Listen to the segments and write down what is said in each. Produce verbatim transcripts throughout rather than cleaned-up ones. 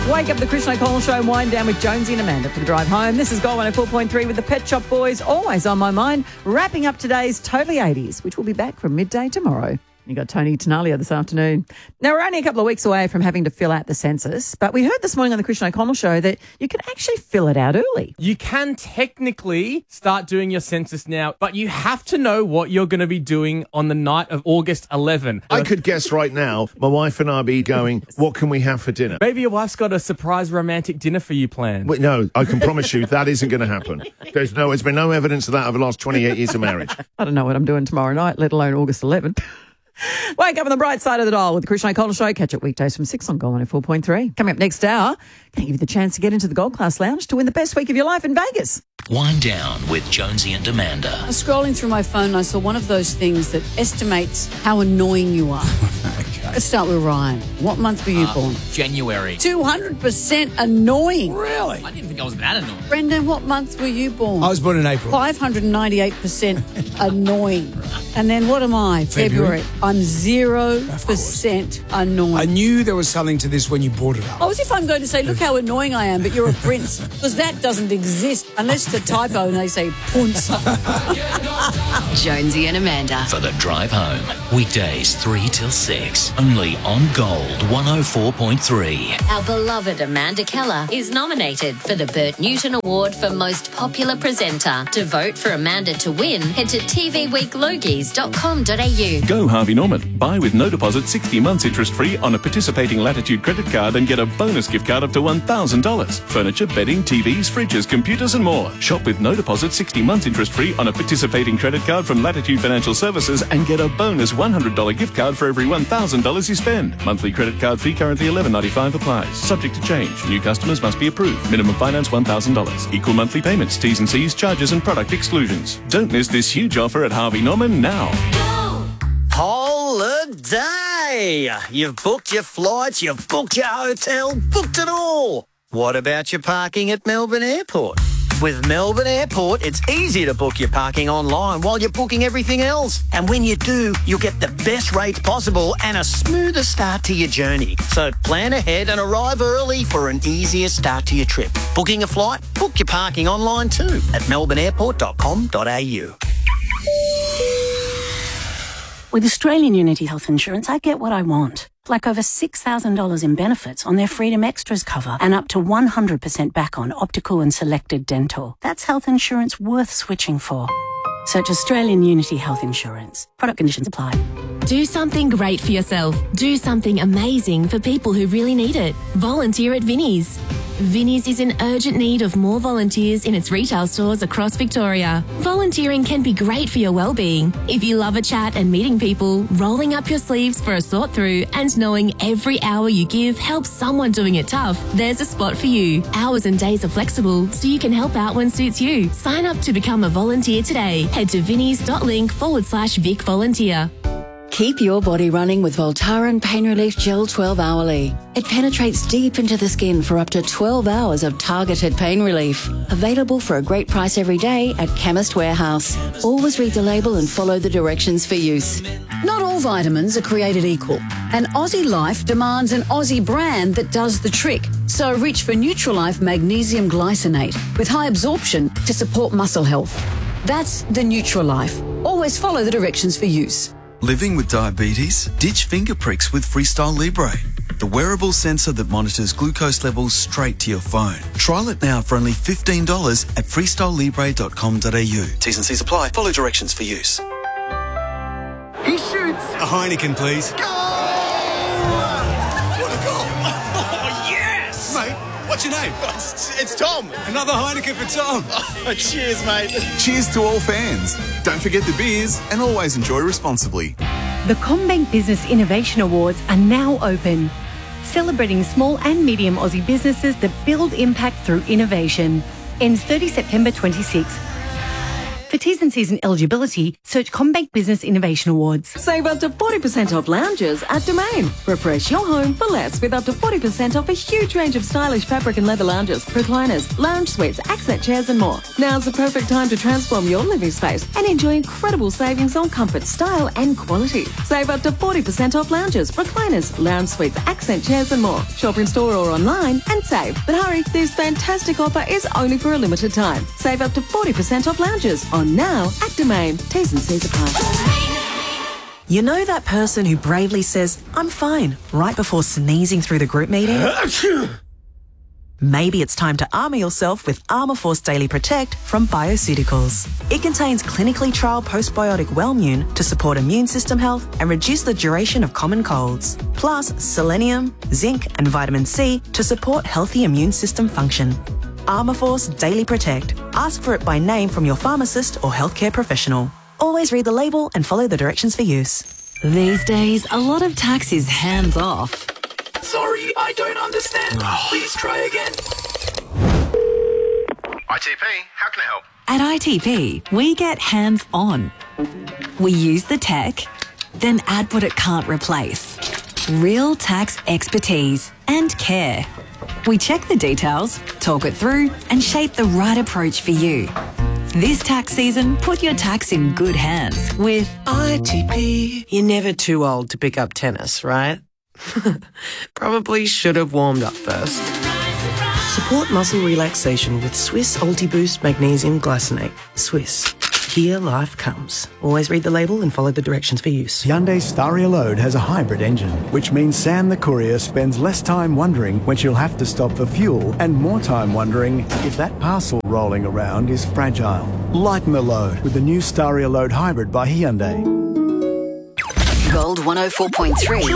Wake up the Krishna O'Connell Show and wind down with Jonesy and Amanda for the drive home. This is Gold one oh four point three with the Pet Shop Boys, always on my mind, wrapping up today's Totally eighties, which will be back from midday tomorrow. You got Tony Tenalia this afternoon. Now, we're only a couple of weeks away from having to fill out the census, but we heard this morning on the Krishna O'Connell Show that you can actually fill it out early. You can technically start doing your census now, but you have to know what you're going to be doing on the night of August eleventh. I could guess right now, my wife and I be going, what can we have for dinner? Maybe your wife's got a surprise romantic dinner for you planned. Wait, no, I can promise you that isn't going to happen. There's no, there's been no evidence of that over the last twenty-eight years of marriage. I don't know what I'm doing tomorrow night, let alone August eleventh. Wake up on the bright side of the dial with the Krishna O'Connell Show. Catch it weekdays from six on Gold one oh four point three. Coming up next hour, can I give you the chance to get into the Gold Class Lounge to win the best week of your life in Vegas? Wind down with Jonesy and Amanda. I was scrolling through my phone and I saw one of those things that estimates how annoying you are. Okay. Let's start with Ryan. What month were you uh, born? January. two hundred percent annoying. Really? I didn't think I was that annoying. Brendan, what month were you born? I was born in April. five hundred ninety-eight percent annoying. And then what am I? February. February. I'm zero percent annoying. I knew there was something to this when you brought it up. Oh, as if I'm going to say, look how annoying I am, but you're a prince. Because that doesn't exist unless it's a typo and they say punce. Jonesy and Amanda for the drive home. Weekdays three till six. Only on Gold one oh four point three. Our beloved Amanda Keller is nominated for the Bert Newton Award for Most Popular Presenter. To vote for Amanda to win, head to t v week logies dot com dot a u. Go Harvey Norman. Buy with no deposit sixty months interest-free on a participating Latitude credit card and get a bonus gift card up to one thousand dollars. Furniture, bedding, T Vs, fridges, computers and more. Shop with no deposit sixty months interest-free on a participating credit card from Latitude Financial Services and get a bonus one hundred dollars gift card for every one thousand dollars you spend. Monthly credit card fee currently eleven ninety-five applies. Subject to change. New customers must be approved. Minimum finance one thousand dollars. Equal monthly payments. T's and C's, charges and product exclusions. Don't miss this huge offer at Harvey Norman now. Holiday! You've booked your flights, you've booked your hotel, booked it all. What about your parking at Melbourne Airport? With Melbourne Airport, it's easy to book your parking online while you're booking everything else. And when you do, you'll get the best rates possible and a smoother start to your journey. So plan ahead and arrive early for an easier start to your trip. Booking a flight? Book your parking online too at melbourne airport dot com dot a u. With Australian Unity Health Insurance, I get what I want. Like over six thousand dollars in benefits on their Freedom Extras cover and up to one hundred percent back on optical and selected dental. That's health insurance worth switching for. Search Australian Unity Health Insurance. Product conditions apply. Do something great for yourself. Do something amazing for people who really need it. Volunteer at Vinnie's. Vinnie's is in urgent need of more volunteers in its retail stores across Victoria. Volunteering can be great for your well-being. If you love a chat and meeting people, rolling up your sleeves for a sort through and knowing every hour you give helps someone doing it tough, there's a spot for you. Hours and days are flexible, so you can help out when suits you. Sign up to become a volunteer today. Head to vinnies.link forward slash Vic Volunteer. Keep your body running with Voltaren Pain Relief Gel twelve hourly. It penetrates deep into the skin for up to twelve hours of targeted pain relief. Available for a great price every day at Chemist Warehouse. Always read the label and follow the directions for use. Not all vitamins are created equal, and Aussie Life demands an Aussie brand that does the trick. So reach for Nutrilife Magnesium Glycinate with high absorption to support muscle health. That's the Nutrilife. Always follow the directions for use. Living with diabetes? Ditch finger pricks with Freestyle Libre, the wearable sensor that monitors glucose levels straight to your phone. Trial it now for only fifteen dollars at freestyle libre dot com dot a u. T's and C's apply. Follow directions for use. He shoots. A Heineken, please. Goal! What a goal! Oh, yes! Mate, what's your name? It's, it's Tom. Another Heineken for Tom. Oh, cheers, mate. Cheers to all fans. Don't forget the beers and always enjoy responsibly. The CommBank Business Innovation Awards are now open, celebrating small and medium Aussie businesses that build impact through innovation. Ends thirtieth September twenty-sixth. For T's and C's and eligibility, search CommBank Business Innovation Awards. Save up to forty percent off lounges at Domain. Refresh your home for less with up to forty percent off a huge range of stylish fabric and leather lounges, recliners, lounge suites, accent chairs and more. Now's the perfect time to transform your living space and enjoy incredible savings on comfort, style and quality. Save up to forty percent off lounges, recliners, lounge suites, accent chairs and more. Shop in store or online and save. But hurry, this fantastic offer is only for a limited time. Save up to forty percent off lounges on now at Domain. T's and C's apply. You know that person who bravely says, "I'm fine," right before sneezing through the group meeting? Maybe it's time to armour yourself with Armourforce Daily Protect from Bioceuticals. It contains clinically trialled postbiotic Wellmune to support immune system health and reduce the duration of common colds. Plus selenium, zinc and vitamin C to support healthy immune system function. Armourforce Daily Protect. Ask for it by name from your pharmacist or healthcare professional. Always read the label and follow the directions for use. These days, a lot of tax is hands off. Sorry, I don't understand. Please try again. I T P, how can I help? At I T P, we get hands on. We use the tech, then add what it can't replace. Real tax expertise and care. We check the details, talk it through, and shape the right approach for you. This tax season, put your tax in good hands with I T P. You're never too old to pick up tennis, right? Probably should have warmed up first. Support muscle relaxation with Swiss Ultiboost Magnesium Glycinate. Swiss. Here life comes. Always read the label and follow the directions for use. Hyundai Staria Load has a hybrid engine, which means Sam the courier spends less time wondering when she'll have to stop for fuel and more time wondering if that parcel rolling around is fragile. Lighten the load with the new Staria Load Hybrid by Hyundai. Gold one oh four point three.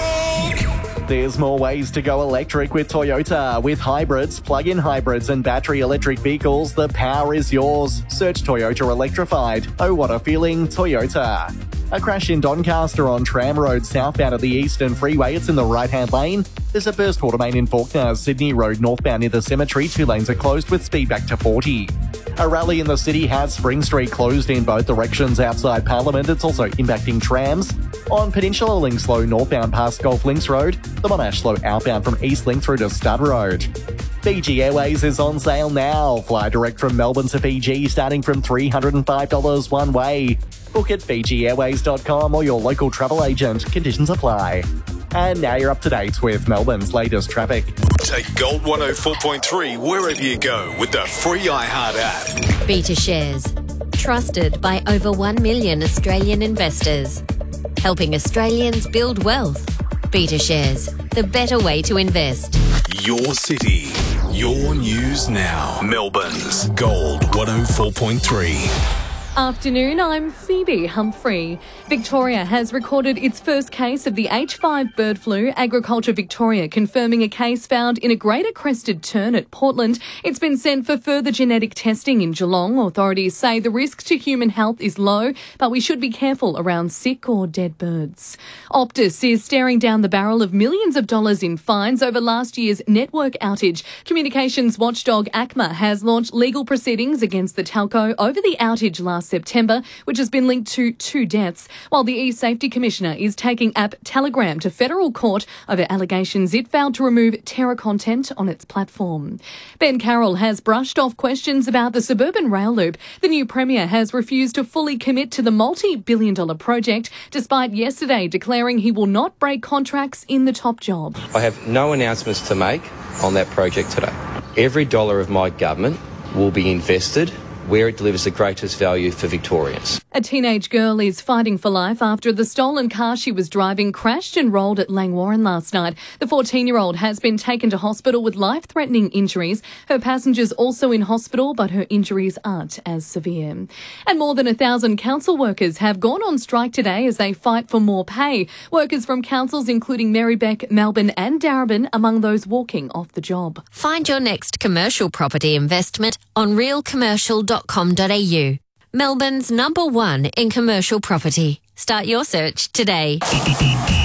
There's more ways to go electric with Toyota. With hybrids, plug-in hybrids and battery electric vehicles, the power is yours. Search Toyota Electrified. Oh, what a feeling, Toyota. A crash in Doncaster on Tram Road southbound of the Eastern Freeway. It's in the right-hand lane. There's a burst water main in Faulkner. Sydney Road northbound near the cemetery. Two lanes are closed with speed back to forty. A rally in the city has Spring Street closed in both directions outside Parliament. It's also impacting trams. On Peninsula Link slow northbound past Golf Links Road. The Monash slow outbound from East Link through to Stud Road. Fiji Airways is on sale now. Fly direct from Melbourne to Fiji starting from three hundred five dollars one way. Book at fiji airways dot com or your local travel agent. Conditions apply. And now you're up to date with Melbourne's latest traffic. Take Gold one oh four point three wherever you go with the free iHeart app. Beta Shares. Trusted by over one million Australian investors. Helping Australians build wealth. Beta Shares. The better way to invest. Your city. Your news now. Melbourne's Gold one oh four point three. Afternoon, I'm Phoebe Humphrey. Victoria has recorded its first case of the H five bird flu. Agriculture Victoria confirming a case found in a greater crested tern at Portland. It's been sent for further genetic testing in Geelong. Authorities say the risk to human health is low, but we should be careful around sick or dead birds. Optus is staring down the barrel of millions of dollars in fines over last year's network outage. Communications watchdog ACMA has launched legal proceedings against the telco over the outage last September, which has been linked to two deaths, while the E-Safety Commissioner is taking app Telegram to federal court over allegations it failed to remove terror content on its platform. Ben Carroll has brushed off questions about the suburban rail loop. The new Premier has refused to fully commit to the multi-billion dollar project, despite yesterday declaring he will not break contracts in the top job. I have no announcements to make on that project today. Every dollar of my government will be invested where it delivers the greatest value for Victorians. A teenage girl is fighting for life after the stolen car she was driving crashed and rolled at Langwarrin last night. The fourteen-year-old has been taken to hospital with life-threatening injuries. Her passenger's also in hospital, but her injuries aren't as severe. And more than a thousand council workers have gone on strike today as they fight for more pay. Workers from councils including Marybeck, Melbourne and Darebin among those walking off the job. Find your next commercial property investment on real commercial dot com dot a u. Melbourne's number one in commercial property. Start your search today.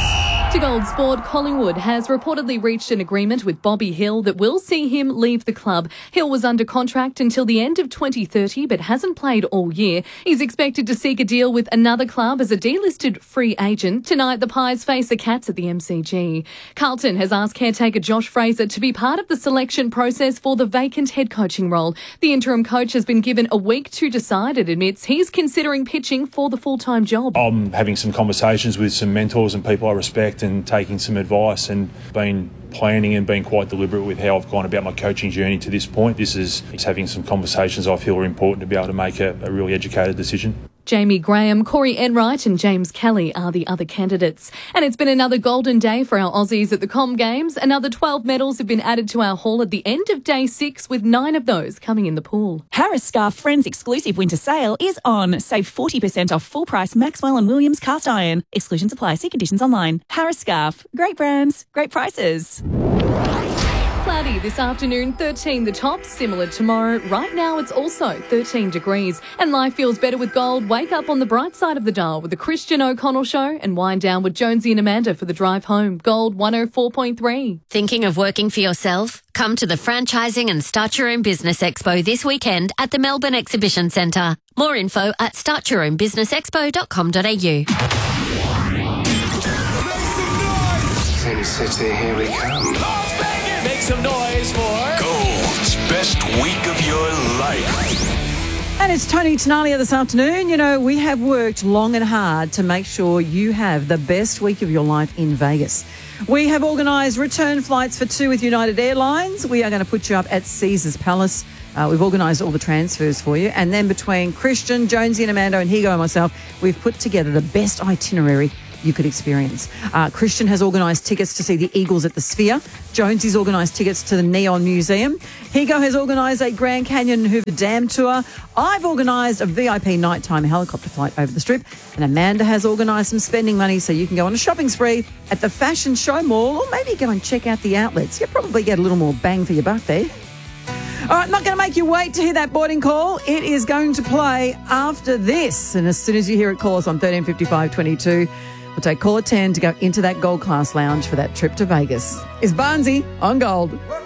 To Gold Sport, Collingwood has reportedly reached an agreement with Bobby Hill that will see him leave the club. Hill was under contract until the end of twenty thirty but hasn't played all year. He's expected to seek a deal with another club as a delisted free agent. Tonight, the Pies face the Cats at the M C G. Carlton has asked caretaker Josh Fraser to be part of the selection process for the vacant head coaching role. The interim coach has been given a week to decide and admits he's considering pitching for the full-time job. I'm having some conversations with some mentors and people I respect and taking some advice and been planning and being quite deliberate with how I've gone about my coaching journey to this point. This is it's having some conversations I feel are important to be able to make a, a really educated decision. Jamie Graham, Corey Enright and James Kelly are the other candidates. And it's been another golden day for our Aussies at the Com Games. Another twelve medals have been added to our haul at the end of day six, with nine of those coming in the pool. Harris Scarf Friends exclusive winter sale is on. Save forty percent off full price Maxwell and Williams cast iron. Exclusions apply. See conditions online. Harris Scarf. Great brands, great prices. Cloudy this afternoon, thirteen the top, similar tomorrow. Right now it's also thirteen degrees. And life feels better with gold. Wake up on the bright side of the dial with the Christian O'Connell Show and wind down with Jonesy and Amanda for the drive home. Gold one oh four point three. Thinking of working for yourself? Come to the Franchising and Start Your Own Business Expo this weekend at the Melbourne Exhibition Centre. More info at start your own business expo dot com dot a u. Sin City, here we come. Make some noise for Gold's best week of your life. And it's Tony Tenalia this afternoon. You know, we have worked long and hard to make sure you have the best week of your life in Vegas. We have organised return flights for two with United Airlines. We are going to put you up at Caesars Palace. Uh, we've organised all the transfers for you. And then between Christian, Jonesy and Amanda and Higo and myself, we've put together the best itinerary you could experience. Uh, Christian has organised tickets to see the Eagles at the Sphere. Jonesy's organised tickets to the Neon Museum. Higo has organised a Grand Canyon Hoover Dam tour. I've organised a V I P nighttime helicopter flight over the Strip. And Amanda has organised some spending money so you can go on a shopping spree at the Fashion Show Mall, or maybe go and check out the outlets. You'll probably get a little more bang for your buck there. All right, not going to make you wait to hear that boarding call. It is going to play after this. And as soon as you hear it, call us on thirteen fifty-five twenty-two. We'll take caller ten to go into that Gold Class lounge for that trip to Vegas. It's Barnsey on Gold.